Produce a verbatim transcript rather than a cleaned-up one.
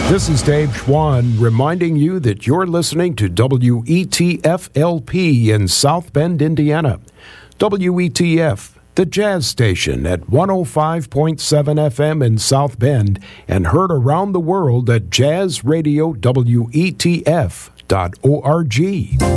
This is Dave Schwann reminding you that you're listening to W E T F L P in South Bend, Indiana. W E T F, the jazz station at one oh five point seven F M in South Bend and heard around the world at jazz radio w e t f dot org.